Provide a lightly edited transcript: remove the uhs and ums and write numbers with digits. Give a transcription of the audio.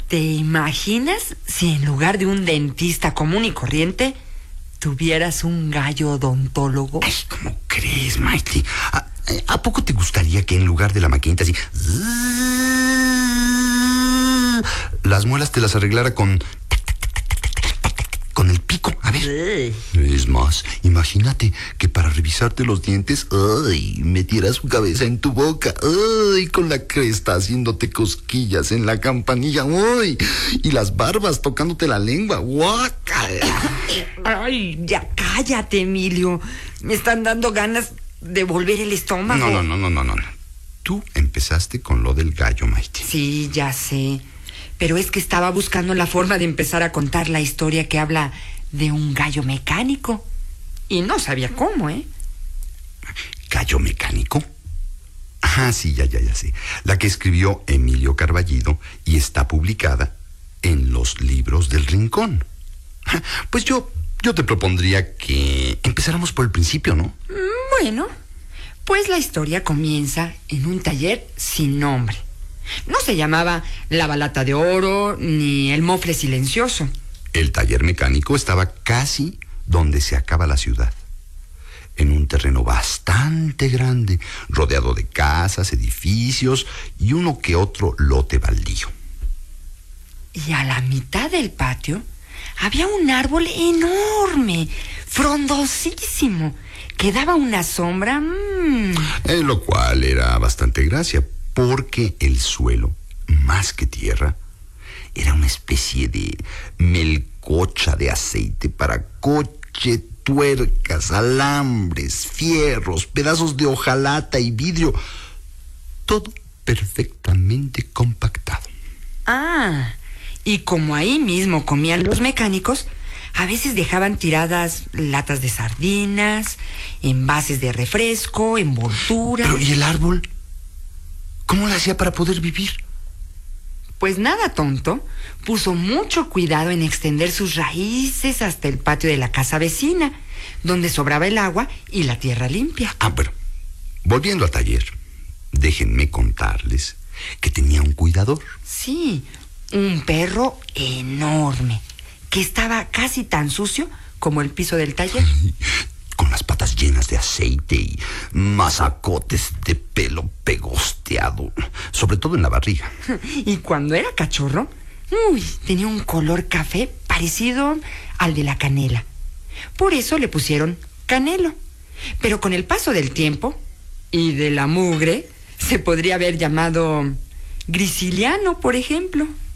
¿Te imaginas si en lugar de un dentista común y corriente tuvieras un gallo odontólogo? Ay, ¿cómo crees, Maite? ¿A poco te gustaría que en lugar de la maquinita así, las muelas te las arreglara con el pico? A ver. Es más, imagínate que para revisarte los dientes, metieras su cabeza en tu boca, con la cresta haciéndote cosquillas en la campanilla, y las barbas tocándote la lengua, guácala. Ay, ya cállate, Emilio. Me están dando ganas de volver el estómago. No. Tú empezaste con lo del gallo, Maite. Sí, ya sé. Pero es que estaba buscando la forma de empezar a contar la historia que habla de un gallo mecánico. Y no sabía cómo, ¿eh? ¿Gallo mecánico? Ah, sí, ya sé. La que escribió Emilio Carballido y está publicada en los libros del Rincón. Pues yo te propondría que empezáramos por el principio, ¿no? Bueno, pues la historia comienza en un taller sin nombre. No se llamaba La Balata de Oro ni El Mofle Silencioso. El taller mecánico estaba casi donde se acaba la ciudad, en un terreno bastante grande, rodeado de casas, edificios y uno que otro lote baldío. Y a la mitad del patio había un árbol enorme, frondosísimo, que daba una sombra. Lo cual era bastante gracia, porque el suelo, más que tierra, era una especie de melcocha de aceite para coche, tuercas, alambres, fierros, pedazos de hojalata y vidrio. Todo perfectamente compactado. Y como ahí mismo comían los mecánicos, a veces dejaban tiradas latas de sardinas, envases de refresco, envolturas. ¿Pero y el árbol? ¿Cómo le hacía para poder vivir? Pues nada tonto, puso mucho cuidado en extender sus raíces hasta el patio de la casa vecina, donde sobraba el agua y la tierra limpia. Pero volviendo al taller, déjenme contarles que tenía un cuidador. Sí, un perro enorme, que estaba casi tan sucio como el piso del taller. Con las patas llenas de aceite y masacotes de pelo pegosteado, sobre todo en la barriga. Y cuando era cachorro, tenía un color café parecido al de la canela. Por eso le pusieron Canelo. Pero con el paso del tiempo y de la mugre, se podría haber llamado Grisiliano, por ejemplo.